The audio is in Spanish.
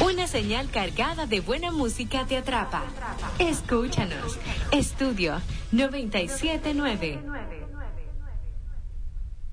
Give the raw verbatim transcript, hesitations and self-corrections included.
Una señal cargada de buena música te atrapa. Escúchanos. Estudio noventa y siete nueve.